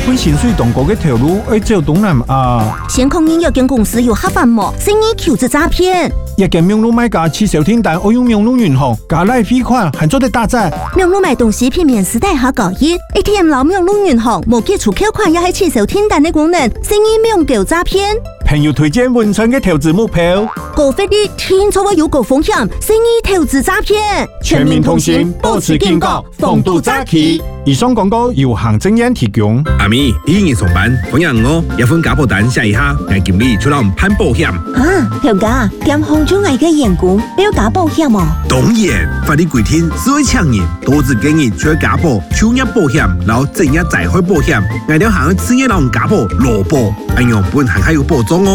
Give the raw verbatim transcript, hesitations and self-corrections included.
份薪水同高嘅投入，要走东南亚。 先控认有间公司有黑饭膜，生意求职诈骗。 一间名路买家持小订单，我用名路银行加赖汇款，还做得打折。 名路买东西偏偏时代下高一 ，A T M 老名路银行无基础扣款，也系持小订单的功能，生意免搞诈骗。 朋友推荐文春嘅投资目标， 高费率听错有高风险，生意投资诈骗。 全民同行，保持警觉，防堵诈欺。以上广告由行政院提供。 阿咪，一年上班，逢人我一份家保单写一下，眼经理出来攀保险。 啊，条家，兼行中外嘅员工要加保险哦。 当然，法律规定，所有厂人多自建议除加保、就业保险，然后正业灾害保险，外条行企业人加保、劳保，安样本行还有保障。